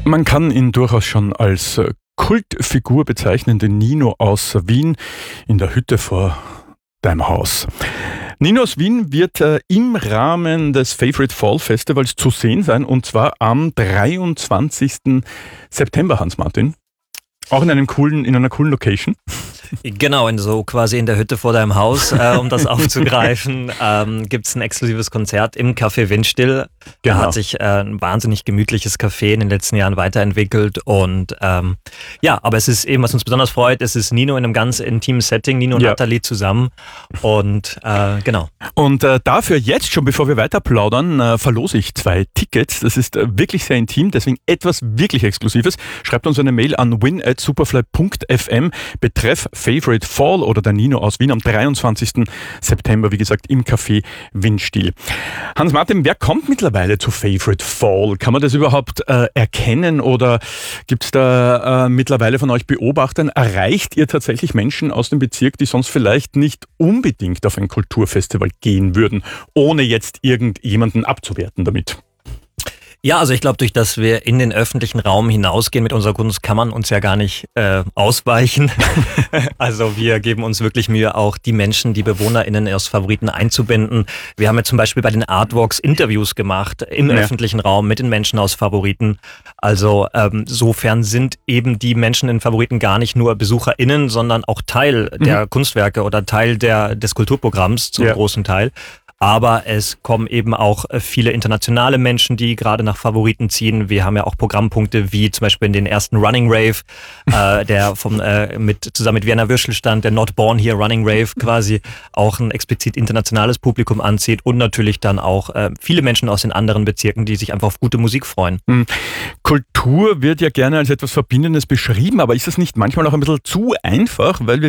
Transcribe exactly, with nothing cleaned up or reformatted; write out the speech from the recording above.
Man kann ihn durchaus schon als Kultfigur bezeichnen, den Nino aus Wien in der Hütte vor deinem Haus. Nino aus Wien wird äh, im Rahmen des Favorite Fall Festivals zu sehen sein, und zwar am dreiundzwanzigsten September, Hans-Martin. Auch in einem coolen, in einer coolen Location. Genau, in so quasi in der Hütte vor deinem Haus, äh, um das aufzugreifen, ähm, gibt es ein exklusives Konzert im Café Windstill. Genau. Da hat sich äh, ein wahnsinnig gemütliches Café in den letzten Jahren weiterentwickelt und ähm, ja, aber es ist eben, was uns besonders freut, es ist Nino in einem ganz intimen Setting, Nino und Ja. Nathalie zusammen und äh, genau. Und äh, dafür jetzt schon, bevor wir weiter plaudern, äh, verlose ich zwei Tickets. Das ist äh, wirklich sehr intim, deswegen etwas wirklich Exklusives. Schreibt uns eine Mail an win at superfly punkt f m, betreff Favorite Fall oder der Nino aus Wien am dreiundzwanzigsten September, wie gesagt, im Café Windstill. Hans-Martin, wer kommt mittlerweile zu Favorite Fall? Kann man das überhaupt äh, erkennen oder gibt es da äh, mittlerweile von euch Beobachtern? Erreicht ihr tatsächlich Menschen aus dem Bezirk, die sonst vielleicht nicht unbedingt auf ein Kulturfestival gehen würden, ohne jetzt irgendjemanden abzuwerten damit? Ja, also ich glaube, durch dass wir in den öffentlichen Raum hinausgehen mit unserer Kunst, kann man uns ja gar nicht äh, ausweichen. Also wir geben uns wirklich Mühe, auch die Menschen, die BewohnerInnen aus Favoriten einzubinden. Wir haben ja zum Beispiel bei den Artwalks Interviews gemacht im Ja. öffentlichen Raum mit den Menschen aus Favoriten. Also ähm, sofern sind eben die Menschen in Favoriten gar nicht nur BesucherInnen, sondern auch Teil Mhm. der Kunstwerke oder Teil der des Kulturprogramms zum Ja. großen Teil. Aber es kommen eben auch viele internationale Menschen, die gerade nach Favoriten ziehen. Wir haben ja auch Programmpunkte wie zum Beispiel in den ersten Running Rave, äh, der vom äh, mit zusammen mit Vienna Würschel stand, der Not Born Here Running Rave quasi auch ein explizit internationales Publikum anzieht und natürlich dann auch äh, viele Menschen aus den anderen Bezirken, die sich einfach auf gute Musik freuen. Mhm. Kultur wird ja gerne als etwas Verbindendes beschrieben, aber ist es nicht manchmal auch ein bisschen zu einfach, weil wir